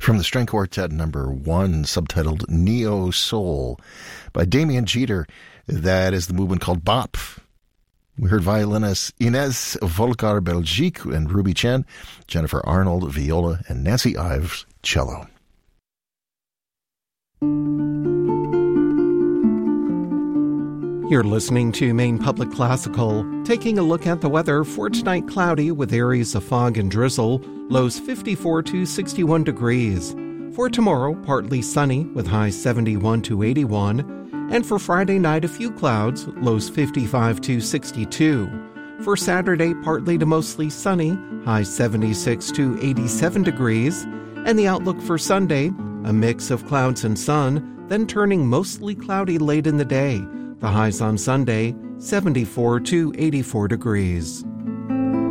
From the String Quartet number 1, subtitled Neo Soul, by Damien Jeter. That is the movement called Bop. We heard violinists Inez Volcar-Belgique and Ruby Chen, Jennifer Arnold, viola, and Nancy Ives, cello. You're listening to Maine Public Classical, taking a look at the weather for tonight. Cloudy with areas of fog and drizzle, lows 54 to 61 degrees. For tomorrow, partly sunny with highs 71 to 81. And for Friday night, a few clouds, lows 55 to 62. For Saturday, partly to mostly sunny, highs 76 to 87 degrees. And the outlook for Sunday, a mix of clouds and sun, then turning mostly cloudy late in the day. The highs on Sunday, 74 to 84 degrees.